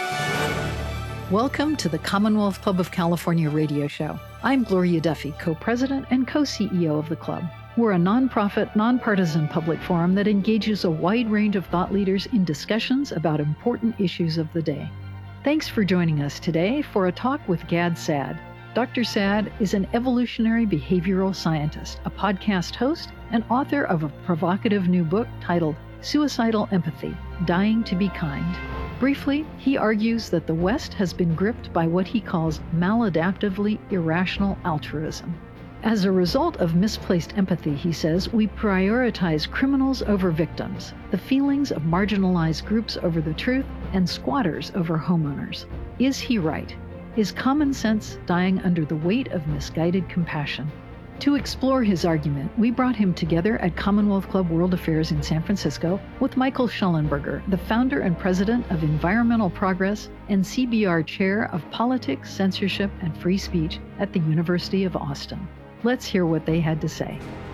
Welcome to the Commonwealth Club of California radio show. I'm Gloria Duffy, co-president and co-CEO of the club. We're a nonprofit, nonpartisan public forum that engages a wide range of thought leaders in discussions about important issues of the day. Thanks for joining us today for a talk with Gad Saad. Dr. Saad is an evolutionary behavioral scientist, a podcast host, and author of a provocative new book titled Suicidal Empathy: Dying to Be Kind. Briefly, he argues that the West has been gripped by what he calls maladaptively irrational altruism. As a result of misplaced empathy, he says, we prioritize criminals over victims, the feelings of marginalized groups over the truth, and squatters over homeowners. Is he right? Is common sense dying under the weight of misguided compassion? To explore his argument, we brought him together at Commonwealth Club World Affairs in San Francisco with Michael Shellenberger, the founder and president of Environmental Progress and CBR Chair of Politics, Censorship, and Free Speech at the University of Austin. Let's hear what they had to say.